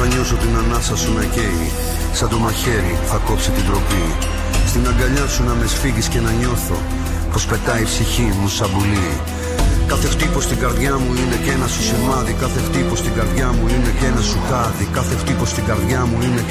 νιώσω την ανάσα σου να καίει, σαν το μαχαίρι θα κόψει την τροπή. Στην αγκαλιά σου να με σφίγγεις και να νιώθω πως πετάει η ψυχή μου σαν πουλί. Κάθε χτύπος στην καρδιά μου είναι και ένα σου σημάδι. Κάθε χτύπος στην καρδιά μου είναι και ένα σου χάδι. Κάθε χτύπος στην καρδιά μου είναι